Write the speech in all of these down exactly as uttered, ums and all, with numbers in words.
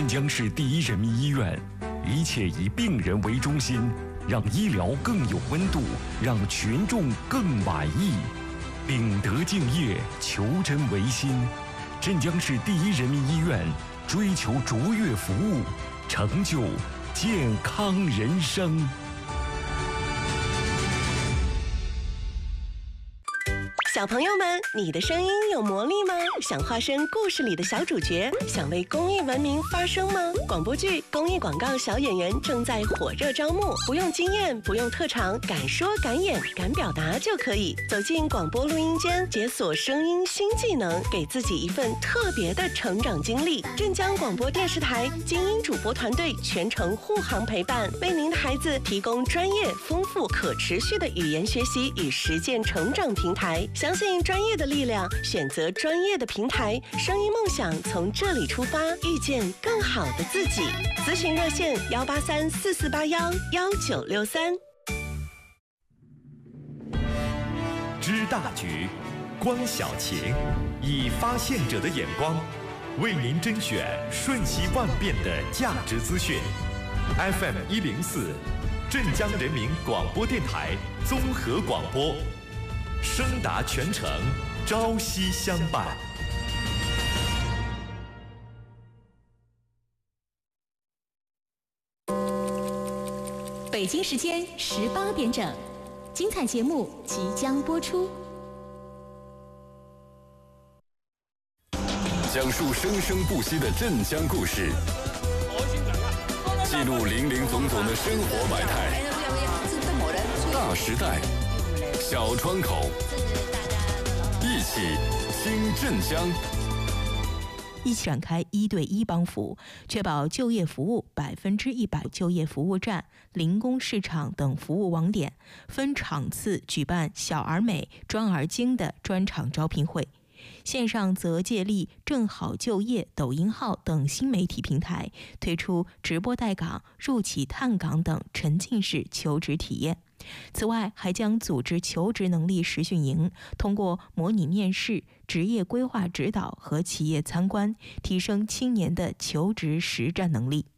镇江市第一人民医院，一切以病人为中心，让医疗更有温度，让群众更满意。秉德敬业，求真为心。镇江市第一人民医院追求卓越服务，成就健康人生。 小朋友们，你的声音有魔力吗？想化身故事里的小主角，想为公益文明发声吗？广播剧、公益广告小演员正在火热招募，不用经验，不用特长，敢说敢演敢表达就可以走进广播录音间，解锁声音新技能，给自己一份特别的成长经历。镇江广播电视台精英主播团队全程护航陪伴，为您的孩子提供专业、丰富、可持续的语言学习与实践成长平台。相信专业的力量，选择专业的平台，声音梦想从这里出发，遇见更好的自己。咨询热线幺八三四四八幺幺九六三。 知大局，观小情，以发现者的眼光，为您甄选瞬息万变的价值资讯。F M 一零四，镇江人民广播电台综合广播。声达全城，朝夕相伴。 北京时间十八点整，精彩节目即将播出。 讲述生生不息的镇江故事，记录林林总总的生活百态。大时代。小窗口，一起听镇江， 一起展开一对一帮扶，确保就业服务百分之一百就业服务站、零工市场等服务网点，分场次举办小而美、专而精的专场招聘会。线上则借力正好就业、抖音号等新媒体平台，推出直播带岗、入企探岗等沉浸式求职体验。此外，还将组织求职能力实训营，通过模拟面试、职业规划指导和企业参观，提升青年的求职实战能力。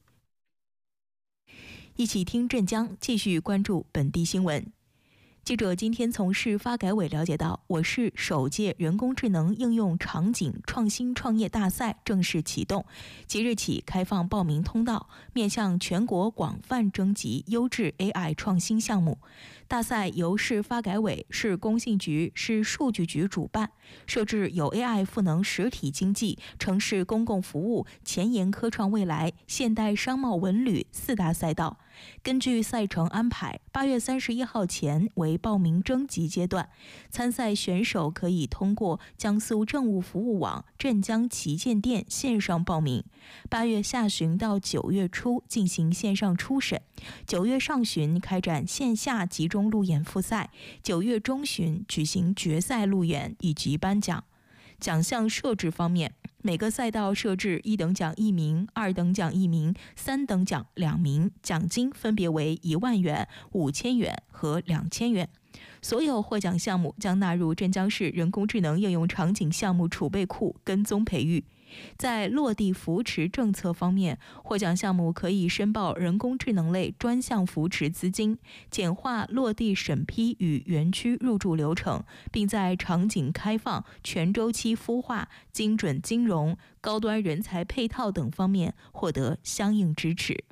一起听镇江，继续关注本地新闻。记者今天从市发改委了解到，我市首届人工智能应用场景创新创业大赛正式启动，即日起开放报名通道，面向全国广泛征集优质 A I 创新项目。大赛由市发改委、市工信局、市数据局主办，设置有 A I 赋能实体经济、城市公共服务、前沿科创未来、现代商贸文旅四大赛道。根据赛程安排，八月三十一号前为报名征集阶段，参赛选手可以通过江苏政务服务网镇江旗舰店线上报名。八月下旬到九月初进行线上初审，九月上旬开展线下集中路演复赛，九月中旬举行决赛路演以及颁奖。奖项设置方面，每个赛道设置一等奖一名、二等奖一名、三等奖两名，奖金分别为一万元、五千元和两千元。所有获奖项目将纳入镇江市人工智能应用场景项目储备库跟踪培育。在落地扶持政策方面，获奖项目可以申报人工智能类专项扶持资金，简化落地审批与园区入驻流程，并在场景开放、全周期孵化、精准金融、高端人才配套等方面获得相应支持。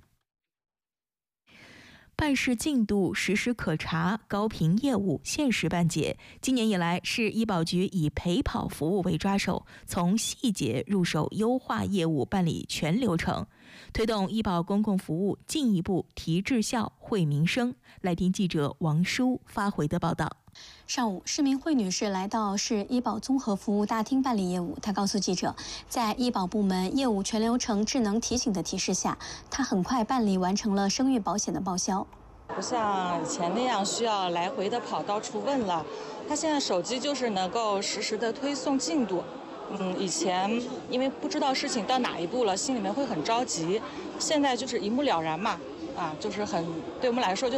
办事进度实时可查，高频业务限时办结。今年以来，市医保局以陪跑服务为抓手，从细节入手优化业务办理全流程，推动医保公共服务进一步提质效、惠民生。来听记者王舒发回的报道。 上午，施明慧女士来到市医保综合服务大厅办理业务。她告诉记者，在医保部门业务全流程智能提醒的提示下，她很快办理完成了生育保险的报销。 不像以前那样需要来回的跑到处问了，她现在手机就是能够实时的推送进度。嗯，以前因为不知道事情到哪一步了，心里面会很着急，现在就是一目了然嘛，啊，就是很对我们来说就